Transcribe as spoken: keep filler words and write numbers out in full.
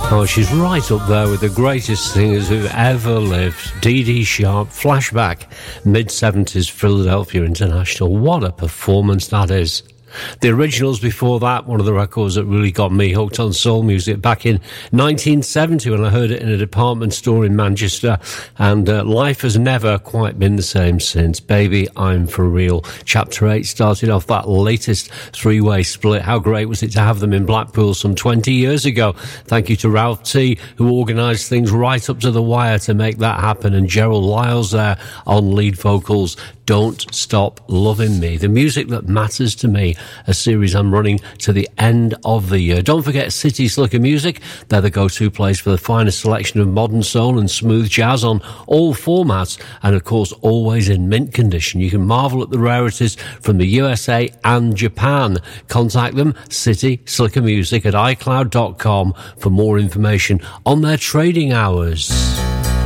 Oh, she's right up there with the greatest singers who ever lived. Dee Dee Sharp, flashback, mid-seventies Philadelphia International. What a performance that is. The originals before that, one of the records that really got me hooked on soul music back in nineteen seventy when I heard it in a department store in Manchester, and uh, life has never quite been the same since. Baby, I'm for real. Chapter eight started off that latest three-way split. How great was it to have them in Blackpool some twenty years ago? Thank you to Ralph T, who organised things right up to the wire to make that happen, and Gerald Lyles there on lead vocals. Don't Stop Loving Me, the music that matters to me, a series I'm running to the end of the year. Don't forget City Slicker Music. They're the go-to place for the finest selection of modern soul and smooth jazz on all formats, and of course always in mint condition. You can marvel at the rarities from the U S A and Japan. Contact them, City Slicker Music, at i cloud dot com for more information on their trading hours.